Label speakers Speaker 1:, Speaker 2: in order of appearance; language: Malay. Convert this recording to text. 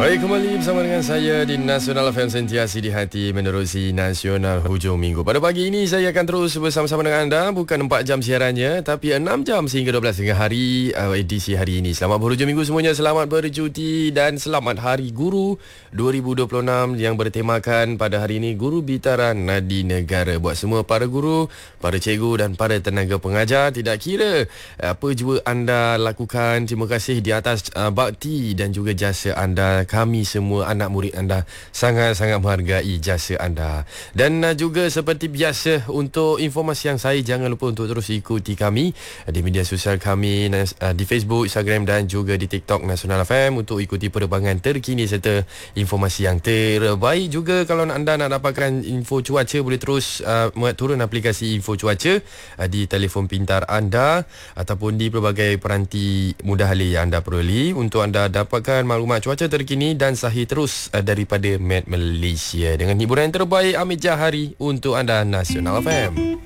Speaker 1: Baik, kembali bersama dengan saya di Nasional FM, sentiasa di hati menerusi Nasional hujung minggu. Pada pagi ini saya akan terus bersama-sama dengan anda. Bukan 4 jam siarannya, tapi 6 jam sehingga 12 tengah hari edisi hari ini. Selamat berhujung minggu semuanya, selamat bercuti dan selamat Hari Guru 2026 yang bertemakan pada hari ini Guru Bitara Nadi Negara. Buat semua para guru, para cikgu dan para tenaga pengajar, tidak kira apa jua anda lakukan, terima kasih di atas bakti dan juga jasa anda. Kami semua anak murid anda sangat-sangat menghargai jasa anda. Dan juga seperti biasa, untuk informasi yang saya, jangan lupa untuk terus ikuti kami di media sosial kami di Facebook, Instagram dan juga di TikTok Nasional FM untuk ikuti perkembangan terkini serta informasi yang terbaik. Juga kalau anda nak dapatkan info cuaca, boleh terus turun aplikasi info cuaca di telefon pintar anda ataupun di pelbagai peranti mudah alih yang anda peroleh untuk anda dapatkan maklumat cuaca terkini dan sahih terus daripada Met Malaysia dengan hiburan yang terbaik Amit Jahari untuk anda Nasional FM.